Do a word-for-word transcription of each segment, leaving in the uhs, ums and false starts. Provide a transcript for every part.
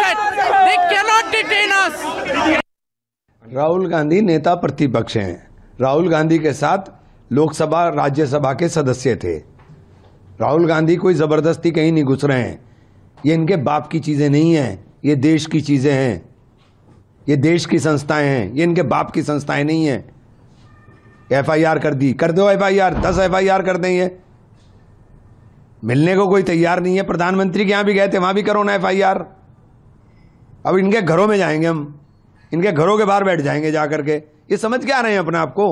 that. They cannot detain us. Rahul Gandhi नेता प्रतिपक्ष हैं। राहुल गांधी के साथ लोकसभा राज्यसभा के सदस्य थे। राहुल गांधी कोई जबरदस्ती कहीं नहीं घुस रहे हैं। ये इनके बाप की चीजें नहीं हैं, ये देश की चीजें हैं, ये देश की संस्थाएं हैं, ये इनके बाप की संस्थाएं नहीं हैं। एफ आई आर कर दी, कर दो एफ आई आर, दस एफ आई आर कर देंगे। मिलने को कोई तैयार नहीं है। प्रधानमंत्री के यहां भी गए थे, वहां भी करो ना एफ आई आर। अब इनके घरों में जाएंगे हम, इनके घरों के बाहर बैठ जाएंगे जाकर के। ये समझ क्या रहे हैं अपने आप को?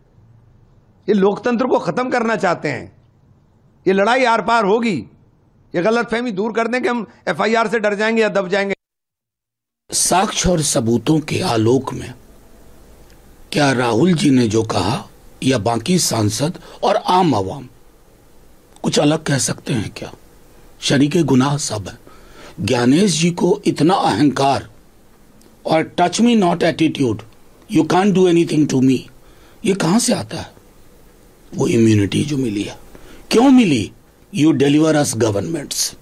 ये लोकतंत्र को खत्म करना चाहते हैं। ये लड़ाई आर पार होगी। ये गलतफहमी दूर कर दें कि हम एफ आई आर से डर जाएंगे या दब जाएंगे। साक्ष्य और सबूतों के आलोक में क्या राहुल जी ने जो कहा या बाकी सांसद और आम आवाम कुछ अलग कह सकते हैं क्या? शरीके गुनाह सब है। ज्ञानेश जी को इतना अहंकार और touch me not attitude, you can't do anything to me, ये कहां से आता है? वो इम्यूनिटी जो मिली है, क्यों मिली? You deliver us governments.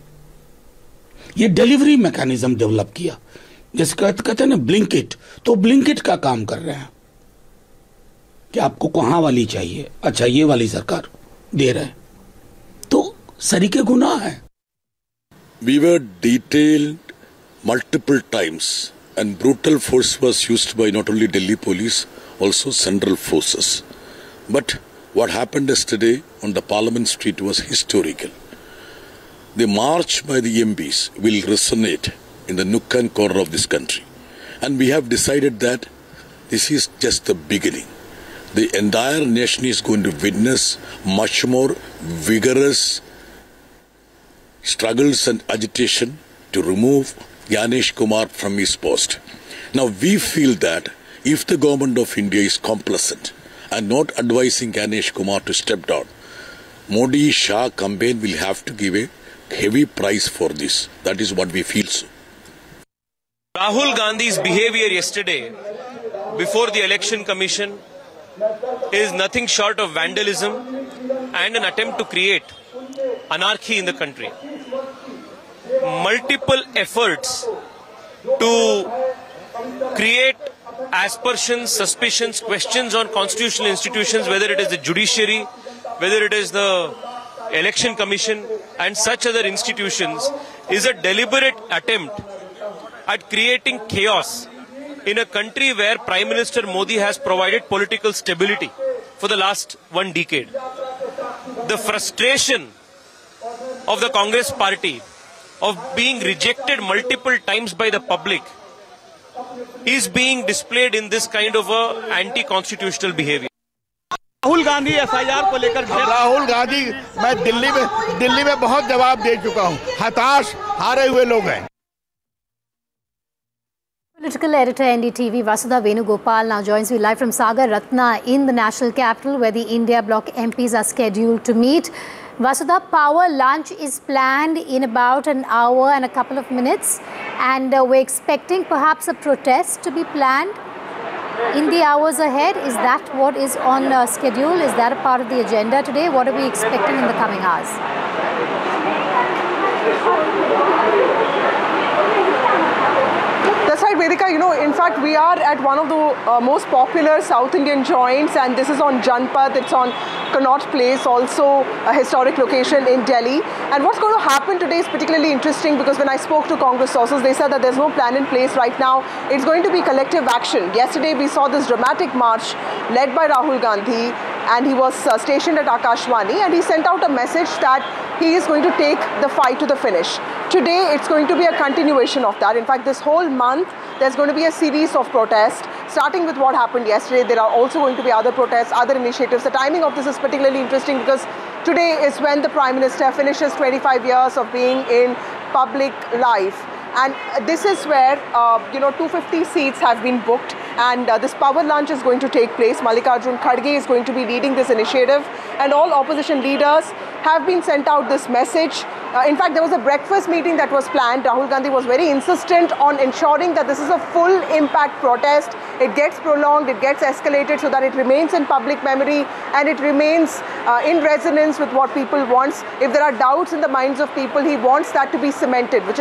ये डिलीवरी मैकेनिज्म डेवलप किया, जैसे कहते हैं ना ब्लिंकिट, तो ब्लिंकिट का काम कर रहे हैं कि आपको कहां वाली चाहिए, अच्छा ये वाली सरकार दे रहे हैं, तो सरीके गुनाह है। We were detailed multiple times and brutal force was used by not only Delhi police, also central forces. But what happened yesterday on the Parliament Street was historical. The march by the M Ps will resonate in the nook and corner of this country. And we have decided that this is just the beginning. The entire nation is going to witness much more vigorous struggles and agitation to remove Gyanesh Kumar from his post. Now we feel that if the government of India is complacent and not advising Gyanesh Kumar to step down, Modi-Shah campaign will have to give a heavy price for this. That is what we feel so. Rahul Gandhi's behavior yesterday before the election commission is nothing short of vandalism and an attempt to create anarchy in the country. Multiple efforts to create aspersions, suspicions, questions on constitutional institutions, whether it is the judiciary, whether it is the election commission and such other institutions, is a deliberate attempt at creating chaos in a country where Prime Minister Modi has provided political stability for the last one decade. The frustration of the Congress party of being rejected multiple times by the public is being displayed in this kind of a anti-constitutional behavior. Rahul Gandhi F I R को लेकर, राहुल गांधी मैं दिल्ली में दिल्ली में बहुत जवाब दे चुका हूं। हताश हारे हुए लोग हैं। Political editor N D T V Vasudha Venugopal now joins me live from Sagar Ratna in the national capital, where the India Bloc M Ps are scheduled to meet. Vasudha, power lunch is planned in about an hour and a couple of minutes, and uh, we're expecting perhaps a protest to be planned in the hours ahead. Is that what is on uh, schedule? Is that a part of the agenda today? What are we expecting in the coming hours? That's right, Vedika. You know, in fact, we are at one of the uh, most popular South Indian joints, and this is on Janpath. It's on Connaught Place, also a historic location in Delhi. And what's going to happen today is particularly interesting, because when I spoke to Congress sources, they said that there's no plan in place right now. It's going to be collective action. Yesterday, we saw this dramatic march led by Rahul Gandhi, and he was uh, stationed at Akashvani, and he sent out a message that he is going to take the fight to the finish. Today, it's going to be a continuation of that. In fact, this whole month, there's going to be a series of protests, starting with what happened yesterday. There are also going to be other protests, other initiatives. The timing of this is particularly interesting because today is when the Prime Minister finishes twenty-five years of being in public life. And this is where, uh, you know, two hundred fifty seats have been booked, and uh, this power lunch is going to take place. Mallikarjun Kharge is going to be leading this initiative, and all opposition leaders have been sent out this message. Uh, in fact, there was a breakfast meeting that was planned. Rahul Gandhi was very insistent on ensuring that this is a full impact protest. It gets prolonged, it gets escalated so that it remains in public memory and it remains uh, in resonance with what people want. If there are doubts in the minds of people, he wants that to be cemented, which